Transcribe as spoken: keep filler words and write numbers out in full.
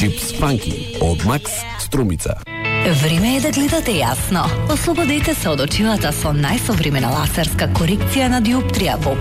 Chips Funky od Max Strumica. Време е да гледате јасно. Ослободете се од очилата со најсовремена лазерска корекција на диоптрија во